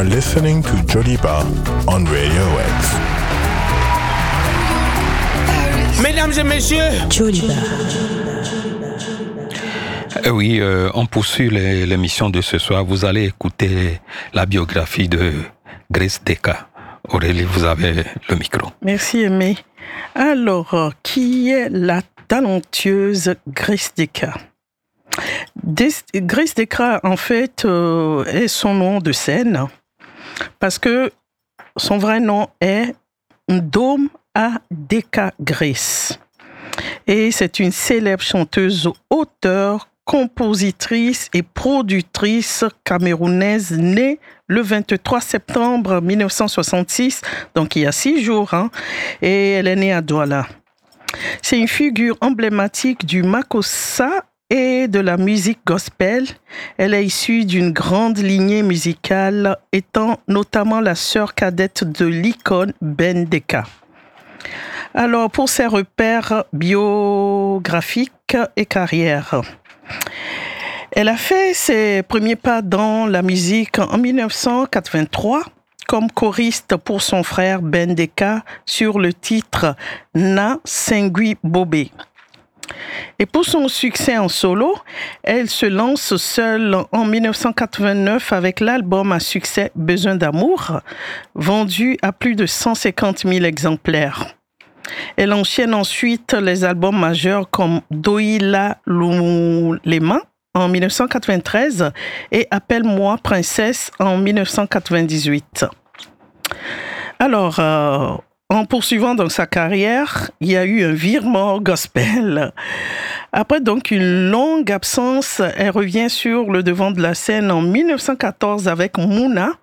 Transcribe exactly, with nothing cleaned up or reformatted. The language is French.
are listening to Joliba on Radio X. Mesdames et messieurs, Joliba. Eh oui, euh, on poursuit les, l'émission de ce soir. Vous allez écouter la biographie de Grace Deka. Aurélie, vous avez le micro. Merci Aimé. Alors, qui est la talentueuse Grace Deka? Des- Grace Deka, en fait, euh, est son nom de scène parce que son vrai nom est Ndom Adeka Grace. Et c'est une célèbre chanteuse, auteure, compositrice et productrice camerounaise née le vingt-trois septembre mille neuf cent soixante-six, donc il y a six jours, hein, et elle est née à Douala. C'est une figure emblématique du Makossa et de la musique gospel. Elle est issue d'une grande lignée musicale, étant notamment la sœur cadette de l'icône Ben Deka. Alors, pour ses repères biographiques et carrière, elle a fait ses premiers pas dans la musique en dix-neuf cent quatre-vingt-trois comme choriste pour son frère Ben Deka sur le titre Na Sengui Bobé. Et pour son succès en solo, elle se lance seule en dix-neuf cent quatre-vingt-neuf avec l'album à succès Besoin d'amour, vendu à plus de cent cinquante mille exemplaires. Elle enchaîne ensuite les albums majeurs comme Doïla Lulema en dix-neuf cent quatre-vingt-treize et Appelle-moi Princesse en dix-neuf cent quatre-vingt-dix-huit. Alors, euh, en poursuivant donc sa carrière, il y a eu un virement gospel. Après donc une longue absence, elle revient sur le devant de la scène en dix-neuf cent quatorze avec Mouna